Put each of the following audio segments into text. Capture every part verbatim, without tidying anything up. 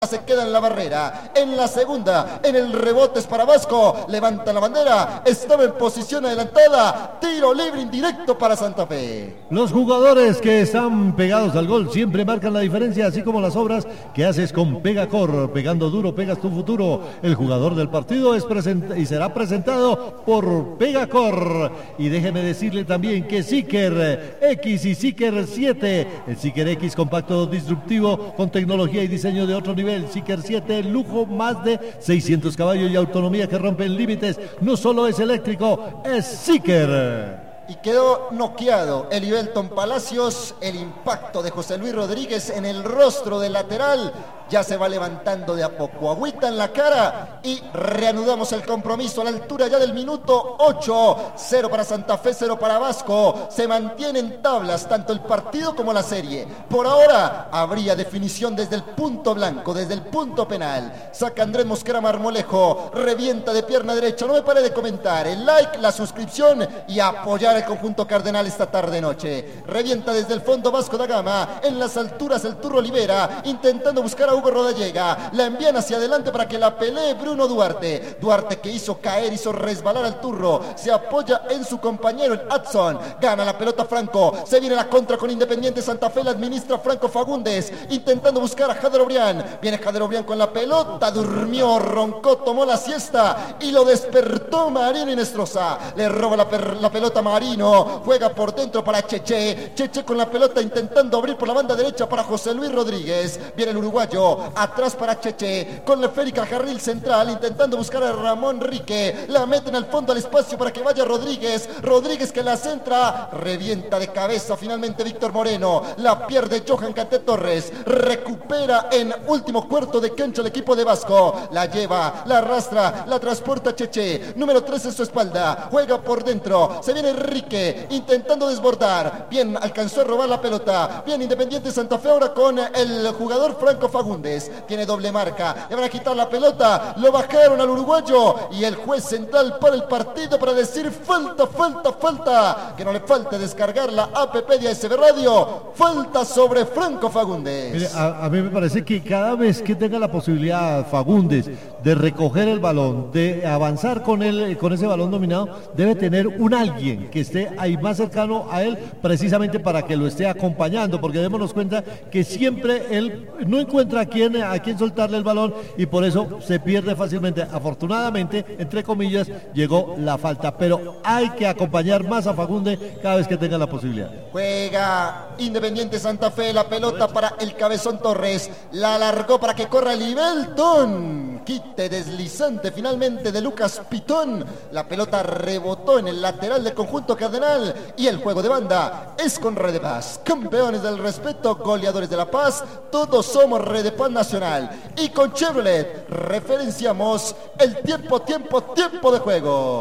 se queda en la barrera, en la segunda, en el rebote es para Vasco, levanta la bandera, estaba en posición adelantada, tiro libre indirecto para Santa Fe. Los jugadores que están pegados al gol siempre marcan la diferencia, así como las obras que haces con Pegacor, pegando duro, pegas tu futuro. El jugador del partido es present y será presentado por Pegacor. Y déjeme decirle también que Seeker X y Seeker siete, el Seeker X compacto disruptivo con tecnología y diseño de otro nivel. El Seeker siete, lujo, más de seiscientos caballos y autonomía que rompen límites. No solo es eléctrico, es Seeker. Y quedó noqueado Elivelton Palacios. El impacto de José Luis Rodríguez en el rostro del lateral. Ya se va levantando de a poco, agüita en la cara y reanudamos el compromiso a la altura ya del minuto ocho. Cero para Santa Fe, cero para Vasco. Se mantienen tablas tanto el partido como la serie. Por ahora habría definición desde el punto blanco, desde el punto penal. Saca Andrés Mosquera Marmolejo, revienta de pierna derecha. No me pare de comentar, el like, la suscripción y apoyar al conjunto cardenal esta tarde-noche. Revienta desde el fondo Vasco da Gama, en las alturas el Turro Olivera, intentando buscar a Hugo Rodallega, la envían hacia adelante para que la pelee Bruno Duarte. Duarte que hizo caer, hizo resbalar al Turro, se apoya en su compañero el Adson, gana la pelota Franco, se viene la contra con Independiente Santa Fe, la administra Franco Fagundes, intentando buscar a Jader Obrián, viene Jader Obrián con la pelota, durmió, roncó, tomó la siesta y lo despertó Marino Inestrosa, le roba la, la pelota Marino, juega por dentro para Cheche, Cheche con la pelota intentando abrir por la banda derecha para José Luis Rodríguez, viene el uruguayo, atrás para Cheche, con la esférica carril central, intentando buscar a Ramón Rique, la meten al fondo al espacio para que vaya Rodríguez, Rodríguez que la centra, revienta de cabeza finalmente Víctor Moreno, la pierde Johan Cate Torres, recupera en último cuarto de cancha el equipo de Vasco, la lleva, la arrastra, la transporta Cheche, número tres en su espalda, juega por dentro, se viene Rique, intentando desbordar, bien alcanzó a robar la pelota, bien Independiente Santa Fe ahora con el jugador Franco Fagundes, tiene doble marca, le van a quitar la pelota, lo bajaron al uruguayo y el juez central para el partido para decir falta, falta, falta, que no le falte descargar la app de A S B Radio, falta sobre Franco Fagundes. Mire, a, a mí me parece que cada vez que tenga la posibilidad Fagundes de recoger el balón, de avanzar con él, con ese balón dominado, debe tener un alguien que esté ahí más cercano a él, precisamente para que lo esté acompañando, porque démonos cuenta que siempre él no encuentra a quién, a quién soltarle el balón y por eso se pierde fácilmente. Afortunadamente, entre comillas, llegó la falta, pero hay que acompañar más a Fagundes cada vez que tenga la posibilidad. Juega Independiente Santa Fe, la pelota para el Cabezón Torres, la alargó para que corra Elivelton, quite deslizante finalmente de Lucas Pitón, la pelota rebotó en el lateral del conjunto cardenal y el juego de banda es con Red de Paz, campeones del respeto, goleadores de la paz, todos somos Red de Paz Nacional y con Chevrolet referenciamos el tiempo, tiempo, tiempo de juego.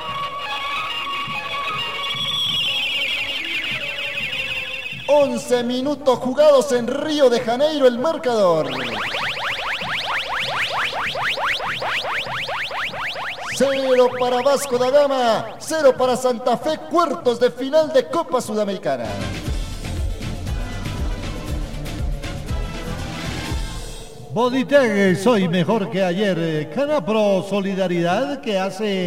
once minutos jugados en Río de Janeiro, el marcador. Cero para Vasco da Gama, cero para Santa Fe, cuartos de final de Copa Sudamericana. Bodytech, soy mejor que ayer. Canapro, solidaridad que hace